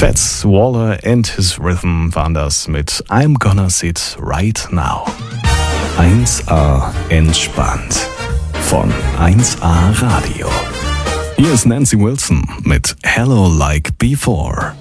Fats Waller and his Rhythm waren das mit I'm Gonna Sit Right Now. 1A entspannt von 1A Radio. Hier ist Nancy Wilson mit Hello Like Before.